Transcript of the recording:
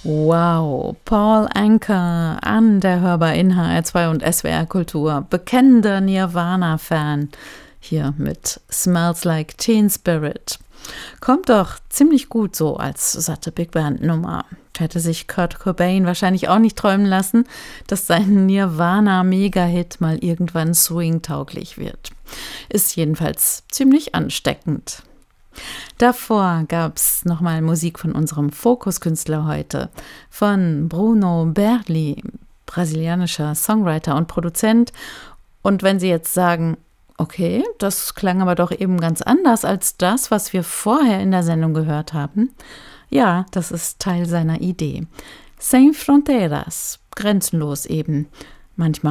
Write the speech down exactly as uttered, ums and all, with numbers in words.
Wow, Paul Anka an der Hörbar in H R zwei und S W R Kultur, bekennender Nirvana-Fan, hier mit Smells Like Teen Spirit. Kommt doch ziemlich gut so als satte Big Band-Nummer. Hätte sich Kurt Cobain wahrscheinlich auch nicht träumen lassen, dass sein Nirvana-Mega-Hit mal irgendwann swing-tauglich wird. Ist jedenfalls ziemlich ansteckend. Davor gab's nochmal Musik von unserem Fokuskünstler heute, von Bruno Berli, brasilianischer Songwriter und Produzent. Und wenn Sie jetzt sagen, okay, das klang aber doch eben ganz anders als das, was wir vorher in der Sendung gehört haben. Ja, das ist Teil seiner Idee. Sem Fronteiras, grenzenlos eben. Manchmal